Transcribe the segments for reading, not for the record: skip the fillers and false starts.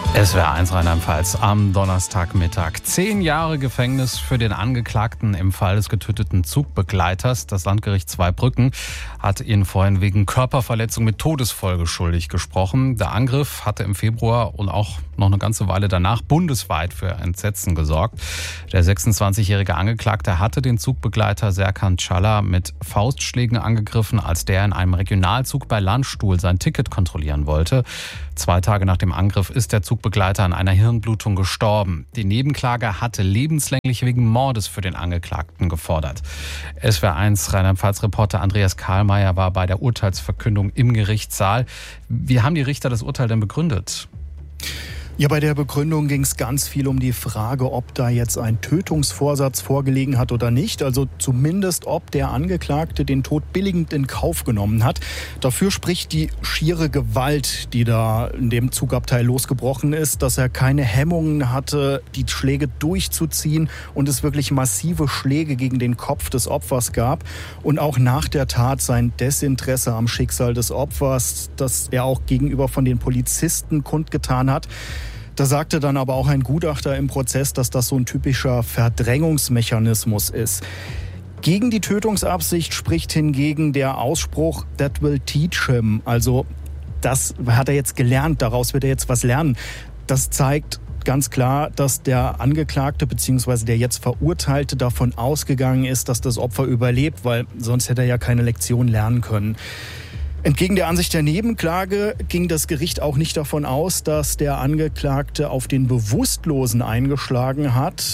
SWR 1 Rheinland-Pfalz am Donnerstagmittag. 10 Jahre Gefängnis für den Angeklagten im Fall des getöteten Zugbegleiters. Das Landgericht Zweibrücken hat ihn vorhin wegen Körperverletzung mit Todesfolge schuldig gesprochen. Der Angriff hatte im Februar und auch noch eine ganze Weile danach bundesweit für Entsetzen gesorgt. Der 26-jährige Angeklagte hatte den Zugbegleiter Serkan Çala mit Faustschlägen angegriffen, als der in einem Regionalzug bei Landstuhl sein Ticket kontrollieren wollte. 2 Tage nach dem Angriff ist der Zugbegleiter an einer Hirnblutung gestorben. Die Nebenklage hatte lebenslänglich wegen Mordes für den Angeklagten gefordert. SWR 1 Rheinland-Pfalz-Reporter Andreas Kahlmeier war bei der Urteilsverkündung im Gerichtssaal. Wie haben die Richter das Urteil denn begründet? Ja, bei der Begründung ging es ganz viel um die Frage, ob da jetzt ein Tötungsvorsatz vorgelegen hat oder nicht. Also zumindest, ob der Angeklagte den Tod billigend in Kauf genommen hat. Dafür spricht die schiere Gewalt, die da in dem Zugabteil losgebrochen ist, dass er keine Hemmungen hatte, die Schläge durchzuziehen und es wirklich massive Schläge gegen den Kopf des Opfers gab. Und auch nach der Tat sein Desinteresse am Schicksal des Opfers, das er auch gegenüber von den Polizisten kundgetan hat. Da sagte dann aber auch ein Gutachter im Prozess, dass das so ein typischer Verdrängungsmechanismus ist. Gegen die Tötungsabsicht spricht hingegen der Ausspruch "That will teach him", also das hat er jetzt gelernt, daraus wird er jetzt was lernen. Das zeigt ganz klar, dass der Angeklagte bzw. der jetzt Verurteilte davon ausgegangen ist, dass das Opfer überlebt, weil sonst hätte er ja keine Lektion lernen können. Entgegen der Ansicht der Nebenklage ging das Gericht auch nicht davon aus, dass der Angeklagte auf den Bewusstlosen eingeschlagen hat.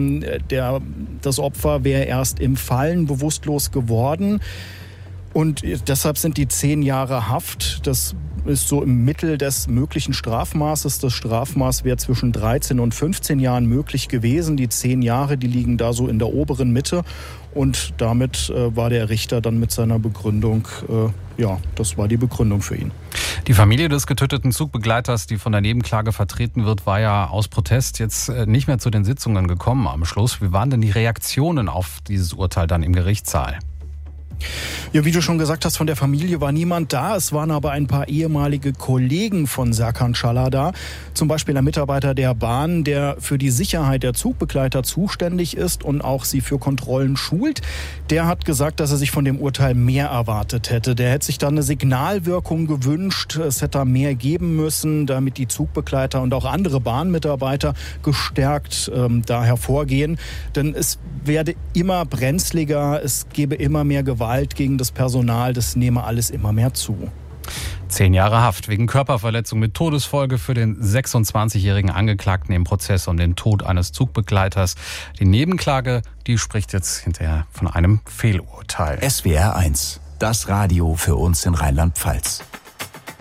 Das Opfer wäre erst im Fallen bewusstlos geworden. Und deshalb sind die 10 Jahre Haft, das ist so im Mittel des möglichen Strafmaßes. Das Strafmaß wäre zwischen 13 und 15 Jahren möglich gewesen. Die 10 Jahre, die liegen da so in der oberen Mitte. Und damit war der Richter dann mit seiner Begründung, das war die Begründung für ihn. Die Familie des getöteten Zugbegleiters, die von der Nebenklage vertreten wird, war ja aus Protest jetzt nicht mehr zu den Sitzungen gekommen am Schluss. Wie waren denn die Reaktionen auf dieses Urteil dann im Gerichtssaal? Ja, wie du schon gesagt hast, von der Familie war niemand da. Es waren aber ein paar ehemalige Kollegen von Serkan Çala da. Zum Beispiel ein Mitarbeiter der Bahn, der für die Sicherheit der Zugbegleiter zuständig ist und auch sie für Kontrollen schult. Der hat gesagt, dass er sich von dem Urteil mehr erwartet hätte. Der hätte sich dann eine Signalwirkung gewünscht. Es hätte da mehr geben müssen, damit die Zugbegleiter und auch andere Bahnmitarbeiter gestärkt da hervorgehen. Denn es werde immer brenzliger, es gebe immer mehr Gewalt gegen das Personal, das nehme alles immer mehr zu. 10 Jahre Haft wegen Körperverletzung mit Todesfolge für den 26-jährigen Angeklagten im Prozess um den Tod eines Zugbegleiters. Die Nebenklage, die spricht jetzt hinterher von einem Fehlurteil. SWR 1, das Radio für uns in Rheinland-Pfalz.